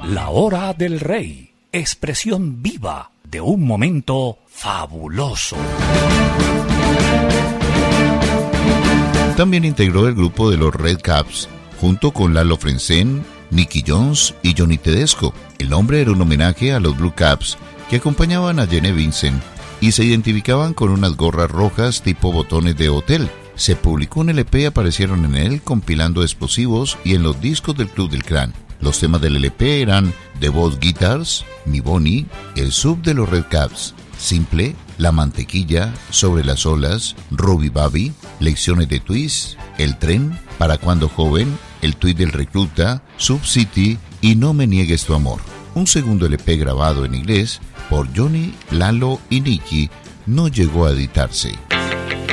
La Hora del Rey, expresión viva de un momento fabuloso. También integró el grupo de los Red Caps, junto con Lalo Frentzen, Nicky Jones y Johnny Tedesco. El nombre era un homenaje a los Blue Caps, que acompañaban a Gene Vincent y se identificaban con unas gorras rojas tipo botones de hotel. Se publicó un LP y aparecieron en él compilando explosivos y en los discos del Club del Clan. Los temas del LP eran The Boss Guitars, Mi Bonnie, El Sub de los Red Caps, Simple, La Mantequilla, Sobre las Olas, Ruby Baby, Lecciones de Twist, El Tren, Para Cuando Joven, El Tweet del Recluta, Sub City y No Me Niegues Tu Amor. Un segundo LP grabado en inglés por Johnny, Lalo y Nicky no llegó a editarse.